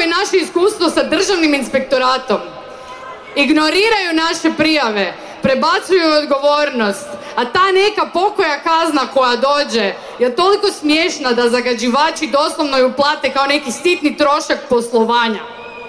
naše iskustvo sa državnim inspektoratom. Ignoriraju naše prijave, prebacuju odgovornost, a ta neka pokoja kazna koja dođe je toliko smiješna da zagađivači doslovno ju plate kao neki sitni trošak poslovanja.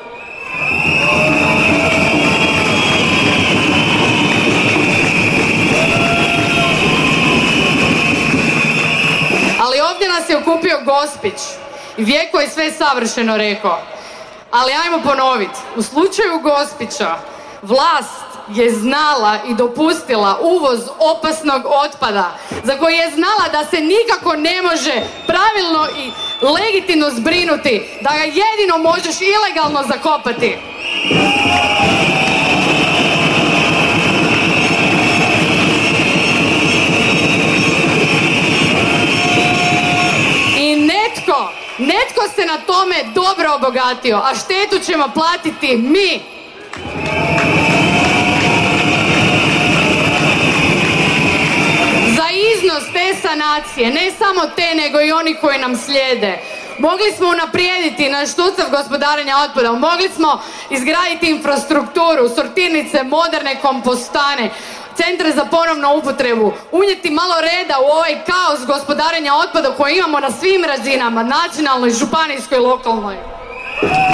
Ali ovdje nas je okupio Gospić i Vjeko je sve savršeno rekao. Ali ajmo ponoviti, u slučaju Gospića vlast je znala i dopustila uvoz opasnog otpada za koji je znala da se nikako ne može pravilno i legitimno zbrinuti, da ga jedino možeš ilegalno zakopati. I netko se na tome dobro obogatio, a štetu ćemo platiti mi. Za iznos te sanacije, ne samo te, nego i oni koji nam slijede, mogli smo unaprijediti naš sustav gospodarenja otpadom, mogli smo izgraditi infrastrukturu, sortirnice, moderne kompostane, centre za ponovnu upotrebu, unijeti malo reda u ovaj kaos gospodarenja otpada koji imamo na svim razinama, nacionalnoj, županijskoj, lokalnoj.